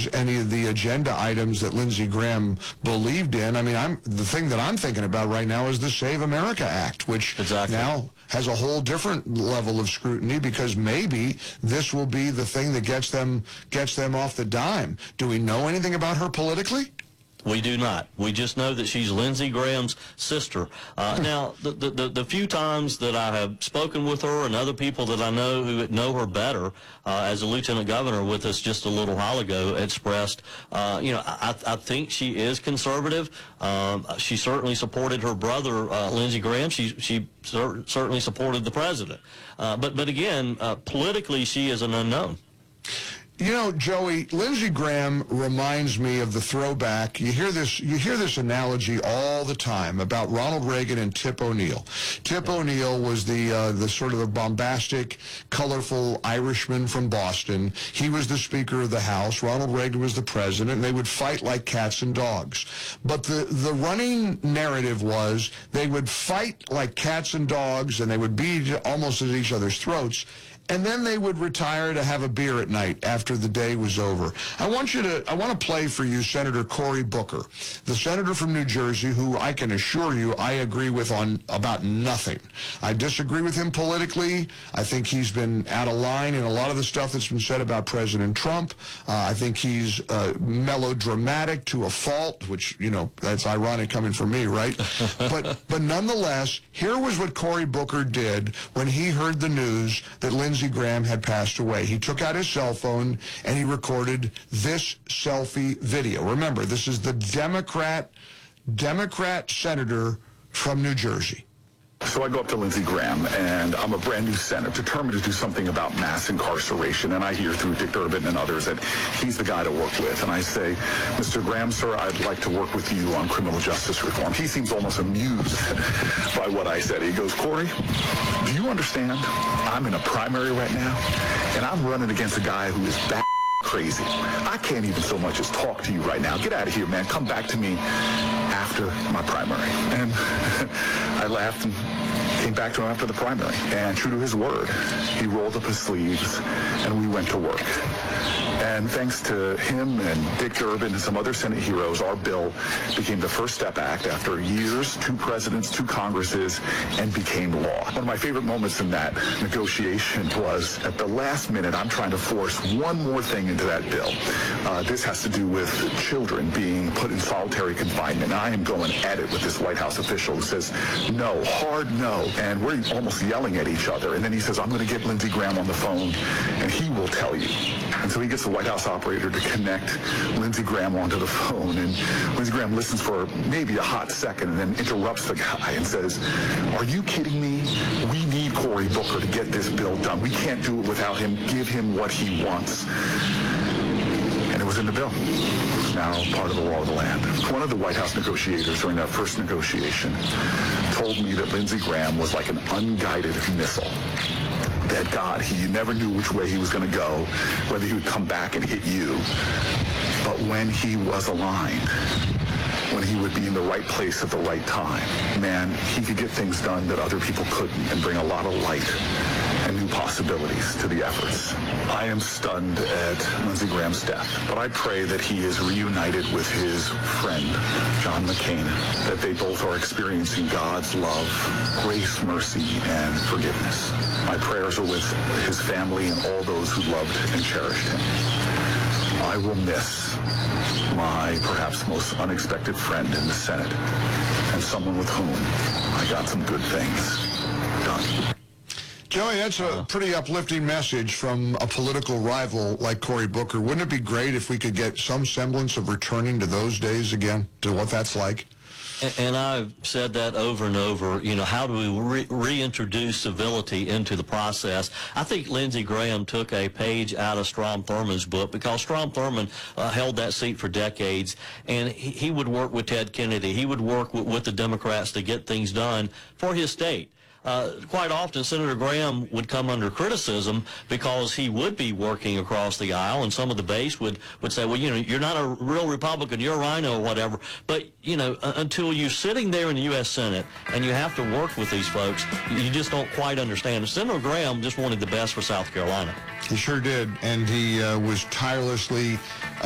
any of the agenda items that Lindsey Graham believed in. I mean, the thing that I'm thinking about right now is the Save America Act, which now has a whole different level of scrutiny, because maybe this will be the thing that gets them off the dime. Do we know anything about her politically? We do not. We just know that she's Lindsey Graham's sister. Now, the few times that I have spoken with her and other people that I know who know her better, as a lieutenant governor with us just a little while ago, expressed, I think she is conservative. She certainly supported her brother, Lindsey Graham. She certainly supported the president. But again, politically, she is an unknown. You know, Joey, Lindsey Graham reminds me of the throwback. You hear this analogy all the time about Ronald Reagan and Tip O'Neill. Tip O'Neill was the sort of a bombastic, colorful Irishman from Boston. He was the Speaker of the House. Ronald Reagan was the president, and they would fight like cats and dogs. But the running narrative was they would fight like cats and dogs, and they would beat almost at each other's throats. And then they would retire to have a beer at night after the day was over. I want to play for you Senator Cory Booker, the senator from New Jersey, who I can assure you I agree with on about nothing. I disagree with him politically. I think he's been out of line in a lot of the stuff that's been said about President Trump. I think he's melodramatic to a fault, which, you know, that's ironic coming from me, right? But nonetheless, here was what Cory Booker did when he heard the news that Lindsey Graham had passed away. He took out his cell phone and he recorded this selfie video. Remember, this is the Democrat senator from New Jersey. So I go up to Lindsey Graham, and I'm a brand new senator, determined to do something about mass incarceration, and I hear through Dick Durbin and others that he's the guy to work with. And I say, Mr. Graham, sir, I'd like to work with you on criminal justice reform. He seems almost amused by what I said. He goes, Cory, do you understand? I'm in a primary right now, and I'm running against a guy who is crazy. I can't even so much as talk to you right now. Get out of here, man. Come back to me after my primary. And I laughed and came back to him after the primary. And true to his word, he rolled up his sleeves and we went to work. And thanks to him and Dick Durbin and some other Senate heroes, our bill became the First Step Act after years, 2 presidents, 2 Congresses, and became law. One of my favorite moments in that negotiation was at the last minute, I'm trying to force one more thing into that bill. This has to do with children being put in solitary confinement. I am going at it with this White House official who says, no, hard no. And we're almost yelling at each other. And then he says, I'm going to get Lindsey Graham on the phone, and he will tell you. And so he gets the White House operator to connect Lindsey Graham onto the phone, and Lindsey Graham listens for maybe a hot second and then interrupts the guy and says, are you kidding me? We need Cory Booker to get this bill done. We can't do it without him. Give him what he wants. And it was in the bill. It's now part of the law of the land. One of the White House negotiators during that first negotiation told me that Lindsey Graham was like an unguided missile. That God, he never knew which way he was going to go, whether he would come back and hit you. But when he was aligned, when he would be in the right place at the right time, man, he could get things done that other people couldn't and bring a lot of light and new possibilities to the efforts. I am stunned at Lindsey Graham's death, but I pray that he is reunited with his friend, John McCain, that they both are experiencing God's love, grace, mercy, and forgiveness. My prayers are with his family and all those who loved and cherished him. I will miss my perhaps most unexpected friend in the Senate and someone with whom I got some good things done. Joey, that's a pretty uplifting message from a political rival like Cory Booker. Wouldn't it be great if we could get some semblance of returning to those days again, to what that's like? And I've said that over and over, you know, how do we reintroduce civility into the process? I think Lindsey Graham took a page out of Strom Thurmond's book, because Strom Thurmond held that seat for decades, and he would work with Ted Kennedy. He would work with the Democrats to get things done for his state. Quite often, Senator Graham would come under criticism because he would be working across the aisle, and some of the base would say, well, you know, you're not a real Republican, you're a rhino or whatever. But, you know, until you're sitting there in the U.S. Senate and you have to work with these folks, you just don't quite understand. Senator Graham just wanted the best for South Carolina. He sure did, and he was tirelessly